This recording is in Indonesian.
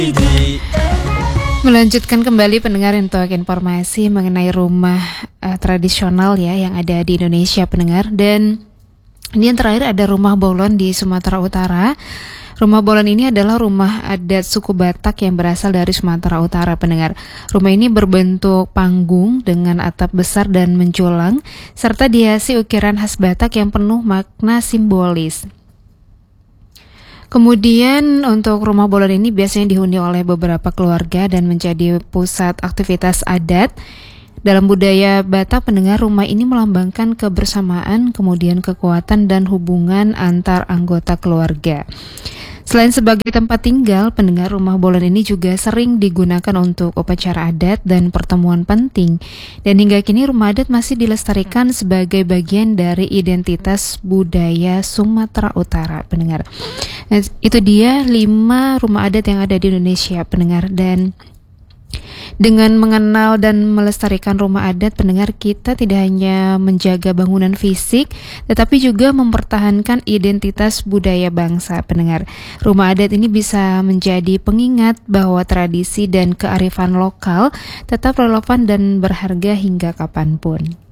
Melanjutkan kembali pendengar untuk informasi mengenai rumah tradisional ya yang ada di Indonesia pendengar. Dan ini yang terakhir ada rumah Bolon di Sumatera Utara. Rumah Bolon ini adalah rumah adat suku Batak yang berasal dari Sumatera Utara pendengar. Rumah ini berbentuk panggung dengan atap besar dan menjulang serta dihiasi ukiran khas Batak yang penuh makna simbolis. Kemudian untuk rumah Bolon ini biasanya dihuni oleh beberapa keluarga dan menjadi pusat aktivitas adat. Dalam budaya Batak pendengar, rumah ini melambangkan kebersamaan, kemudian kekuatan dan hubungan antar anggota keluarga. Selain sebagai tempat tinggal, pendengar, rumah Bolon ini juga sering digunakan untuk upacara adat dan pertemuan penting. Dan hingga kini rumah adat masih dilestarikan sebagai bagian dari identitas budaya Sumatera Utara, pendengar. Nah, itu dia 5 rumah adat yang ada di Indonesia, pendengar. Dan dengan mengenal dan melestarikan rumah adat, pendengar, kita tidak hanya menjaga bangunan fisik, tetapi juga mempertahankan identitas budaya bangsa, pendengar. Rumah adat ini bisa menjadi pengingat bahwa tradisi dan kearifan lokal tetap relevan dan berharga hingga kapanpun.